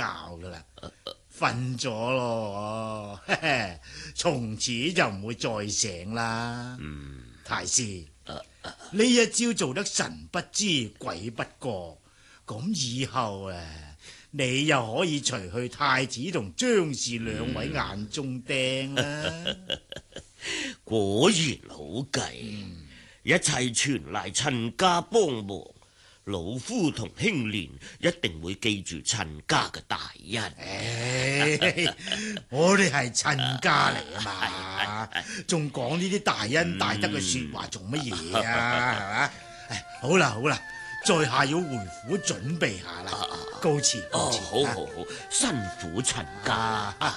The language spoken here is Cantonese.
噶啦，瞓咗咯，從此就唔會再醒啦。太師，呢一招做得神不知鬼不覺，咁以後你又可以除去太子同張氏兩位眼中釘啦。 果然好計，一切全賴陳家幫忙。老夫同興蓮一定會記住陳家嘅大恩。 我哋係陳家嚟啊嘛，仲講呢啲大恩大德嘅說話做乜嘢啊？係嘛？好啦好啦，在下要回府準備下啦，告辭。 好，辛苦陳家。